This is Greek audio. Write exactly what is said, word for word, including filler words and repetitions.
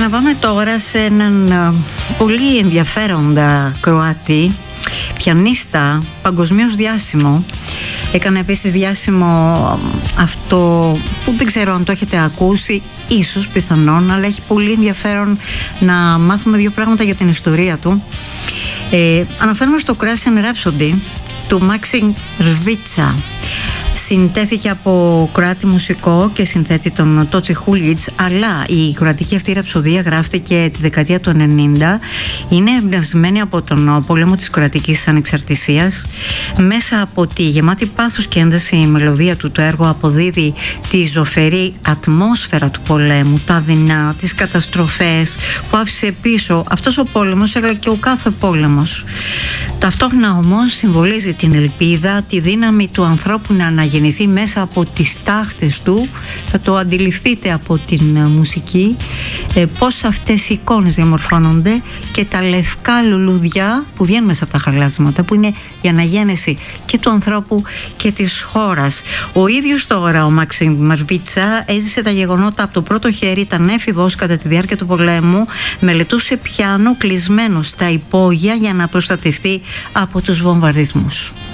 Να πάμε τώρα σε έναν πολύ ενδιαφέροντα Κροάτη, πιανίστα, παγκοσμίως διάσημο. Έκανε επίσης διάσημο αυτό που δεν ξέρω αν το έχετε ακούσει, ίσως πιθανόν, αλλά έχει πολύ ενδιαφέρον να μάθουμε δύο πράγματα για την ιστορία του. Ε, αναφέρομαι στο Russian Rhapsody του Μάξιμ Ρβίτσα. Συντέθηκε από Κροάτη μουσικό και συνθέτη τον Τότσι Χούλιτς, αλλά η κροατική αυτή ραψοδία γράφτηκε τη δεκαετία του ενενήντα. Είναι εμπνευσμένη από τον πόλεμο της κροατικής ανεξαρτησίας. Μέσα από τη γεμάτη πάθος και ένταση η μελωδία του, το έργο αποδίδει τη ζωφερή ατμόσφαιρα του πολέμου, τα δεινά, τις καταστροφές που άφησε πίσω αυτός ο πόλεμος, αλλά και ο κάθε πόλεμος. Ταυτόχρονα όμως συμβολίζει την ελπίδα, τη δύναμη του ανθρώπου να αναγεννηθεί μέσα από τις τάχτες του. Θα το αντιληφθείτε από την μουσική, ε, πώς αυτές οι εικόνες διαμορφώνονται και τα λευκά λουλούδια που βγαίνουν μέσα από τα χαλάσματα, που είναι η αναγέννηση και του ανθρώπου και της χώρας. Ο ίδιος τώρα ο Μάξιμ Ρβίτσα έζησε τα γεγονότα από το πρώτο χέρι, ήταν έφηβος κατά τη διάρκεια του πολέμου, μελετούσε πιάνο κλεισμένο στα υπόγεια για να προστατευτεί από τους βομβαρδισμούς.